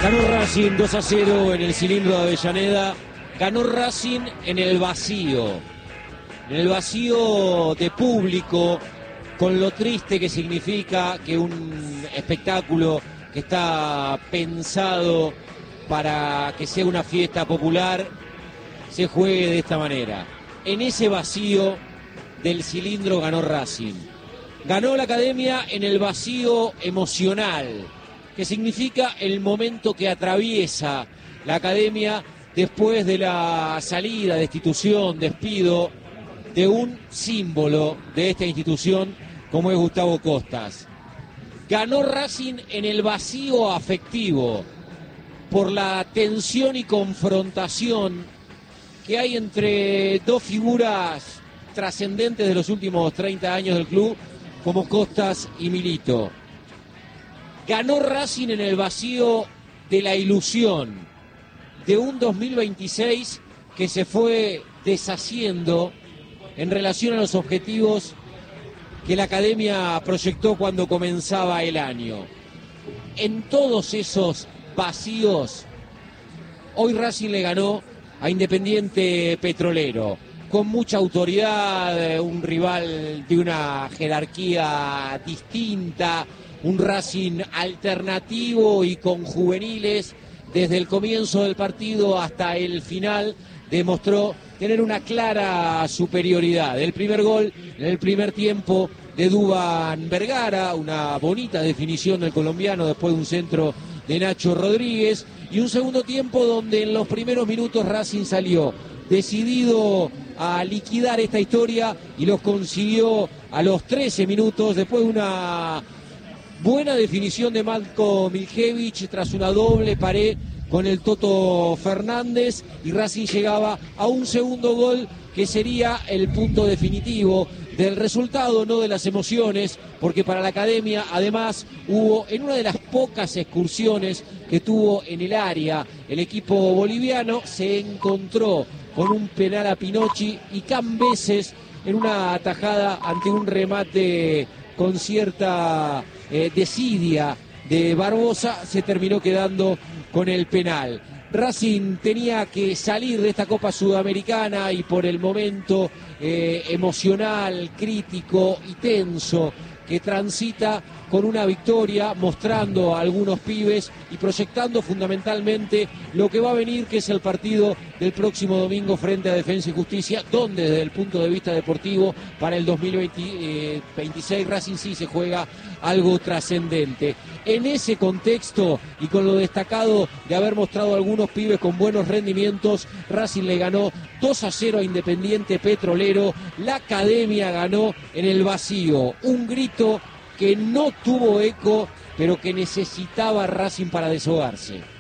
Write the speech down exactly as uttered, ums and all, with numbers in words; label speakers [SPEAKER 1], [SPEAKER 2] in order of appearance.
[SPEAKER 1] Ganó Racing dos a cero en el cilindro de Avellaneda. Ganó Racing en el vacío. En el vacío de público, con lo triste que significa que un espectáculo que está pensado para que sea una fiesta popular se juegue de esta manera. En ese vacío del cilindro ganó Racing. Ganó la Academia en el vacío emocional, que significa el momento que atraviesa la Academia después de la salida, destitución, despido de un símbolo de esta institución como es Gustavo Costas. Ganó Racing en el vacío afectivo por la tensión y confrontación que hay entre dos figuras trascendentes de los últimos treinta años del club como Costas y Milito. Ganó Racing en el vacío de la ilusión de un dos mil veintiséis que se fue deshaciendo en relación a los objetivos que la Academia proyectó cuando comenzaba el año. En todos esos vacíos, hoy Racing le ganó a Independiente Petrolero, con mucha autoridad, un rival de una jerarquía distinta, un Racing alternativo y con juveniles. Desde el comienzo del partido hasta el final demostró tener una clara superioridad. El primer gol en el primer tiempo de Duván Vergara, una bonita definición del colombiano después de un centro de Nacho Rodríguez, y un segundo tiempo donde en los primeros minutos Racing salió decidido a liquidar esta historia y los consiguió a los trece minutos después de una buena definición de Marco Miljevic tras una doble pared con el Toto Fernández, y Racing llegaba a un segundo gol que sería el punto definitivo del resultado, no de las emociones, porque para la Academia además hubo, en una de las pocas excursiones que tuvo en el área el equipo boliviano, se encontró con un penal a Pinocchi y Cambeses en una atajada ante un remate con cierta eh, desidia de Barbosa, se terminó quedando con el penal. Racing tenía que salir de esta Copa Sudamericana y por el momento eh, emocional, crítico y tenso que transita con una victoria, mostrando a algunos pibes y proyectando fundamentalmente lo que va a venir, que es el partido del próximo domingo frente a Defensa y Justicia, donde desde el punto de vista deportivo para el dos mil veintiséis Racing sí se juega algo trascendente. En ese contexto y con lo destacado de haber mostrado a algunos pibes con buenos rendimientos, Racing le ganó dos a cero a Independiente Petrolero. La Academia ganó en el vacío, un grito que no tuvo eco, pero que necesitaba Racing para deshogarse.